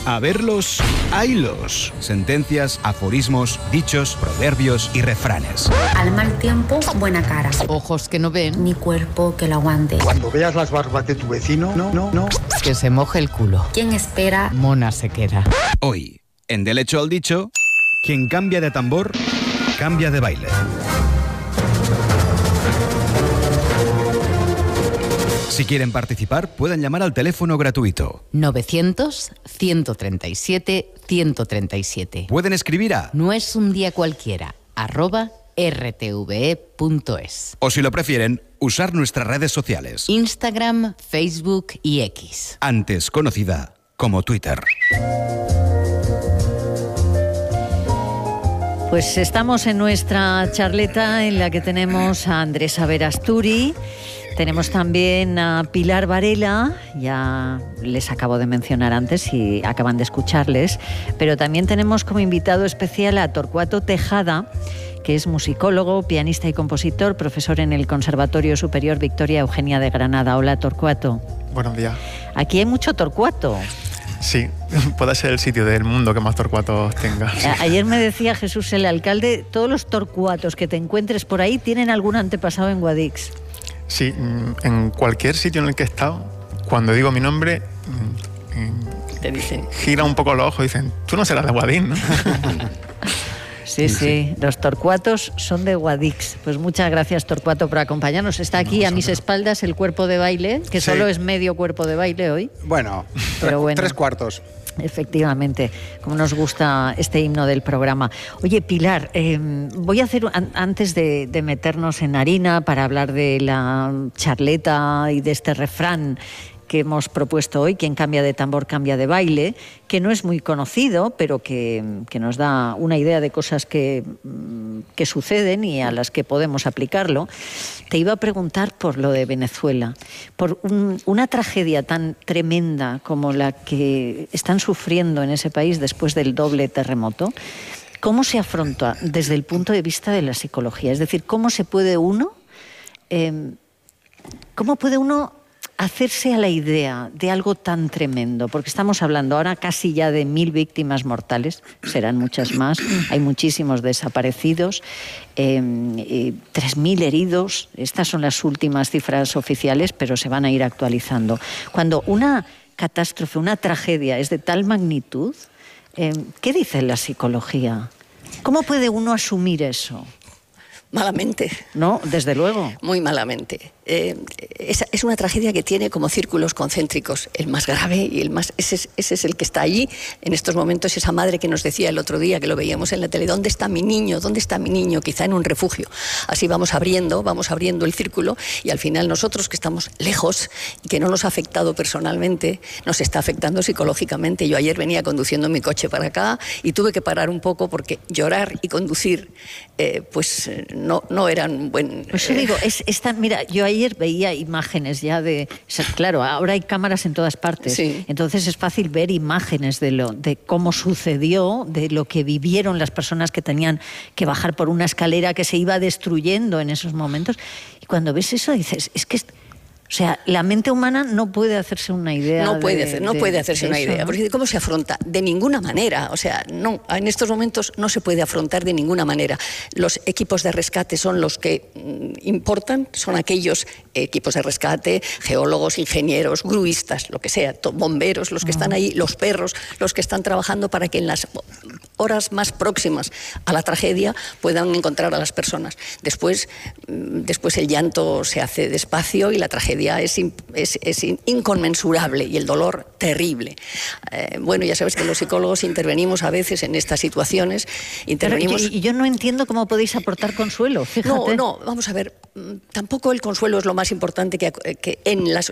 A verlos, haylos. Sentencias, aforismos, dichos, proverbios y refranes. Al mal tiempo, buena cara. Ojos que no ven, Ni cuerpo que lo aguante. Cuando veas las barbas de tu vecino, no. que se moje el culo. Quien espera, Mona se queda. Hoy, en Del hecho al dicho, quien cambia de tambor, cambia de baile. Si quieren participar, pueden llamar al teléfono gratuito. 900-137-137. Pueden escribir a... No es un día cualquiera, @rtve.es. O si lo prefieren, usar nuestras redes sociales. Instagram, Facebook y X. Antes conocida como Twitter. Pues estamos en nuestra charleta en la que tenemos a Andrés Averasturi, tenemos también a Pilar Varela, ya les acabo de mencionar antes y acaban de escucharles, pero también tenemos como invitado especial a Torcuato Tejada, que es musicólogo, pianista y compositor, profesor en el Conservatorio Superior Victoria Eugenia de Granada. Hola, Torcuato. Buenos días. Aquí hay mucho Torcuato. Sí, puede ser el sitio del mundo que más torcuatos tenga. Ayer me decía Jesús, el alcalde, todos los torcuatos que te encuentres por ahí tienen algún antepasado en Guadix. Sí, en cualquier sitio en el que he estado, cuando digo mi nombre, Te dicen. gira un poco los ojos y dicen, tú no serás de Guadix, ¿no? Sí, los torcuatos son de Guadix. Pues muchas gracias, Torcuato, por acompañarnos. Está aquí a mis espaldas el cuerpo de baile, que solo es medio cuerpo de baile hoy. Bueno, Pero bueno. 3/4. Efectivamente, como nos gusta este himno del programa. Oye, Pilar, voy a hacer, antes de meternos en harina para hablar de la charleta y de este refrán que hemos propuesto hoy, quien cambia de tambor cambia de baile, que no es muy conocido, pero que nos da una idea de cosas que suceden y a las que podemos aplicarlo. Te iba a preguntar por lo de Venezuela, por una tragedia tan tremenda como la que están sufriendo en ese país después del doble terremoto. ¿Cómo se afronta desde el punto de vista de la psicología? Es decir, ¿cómo puede uno hacerse a la idea de algo tan tremendo? Porque estamos hablando ahora casi ya de 1.000 víctimas mortales, serán muchas más, hay muchísimos desaparecidos, 3.000 heridos, estas son las últimas cifras oficiales, pero se van a ir actualizando. Cuando una catástrofe, una tragedia es de tal magnitud, ¿qué dice la psicología? ¿Cómo puede uno asumir eso? Malamente. No, desde luego. Muy malamente. Es una tragedia que tiene como círculos concéntricos. El más grave y el más... Ese es el que está allí en estos momentos. Esa madre que nos decía el otro día, que lo veíamos en la tele, ¿dónde está mi niño? ¿Dónde está mi niño? Quizá en un refugio. Así vamos abriendo el círculo y al final nosotros que estamos lejos y que no nos ha afectado personalmente, nos está afectando psicológicamente. Yo ayer venía conduciendo mi coche para acá y tuve que parar un poco porque llorar y conducir no eran buen... Pues yo digo, mira, yo ayer veía imágenes ya de... Claro, ahora hay cámaras en todas partes, sí. Entonces es fácil ver imágenes de cómo sucedió, de lo que vivieron las personas que tenían que bajar por una escalera que se iba destruyendo en esos momentos. Y cuando ves eso dices, es que... O sea, la mente humana no puede hacerse una idea. No puede hacerse una idea. Porque ¿cómo se afronta? De ninguna manera. O sea, no, en estos momentos no se puede afrontar de ninguna manera. Los equipos de rescate son los que importan, son aquellos equipos de rescate, geólogos, ingenieros, gruistas, lo que sea, bomberos, los que están ahí, los perros, los que están trabajando para que en las horas más próximas a la tragedia puedan encontrar a las personas. Después el llanto se hace despacio y la tragedia es inconmensurable y el dolor terrible. Bueno, ya sabes que los psicólogos intervenimos a veces en estas situaciones. Y yo no entiendo cómo podéis aportar consuelo, fíjate. No, vamos a ver, tampoco el consuelo es lo más importante que en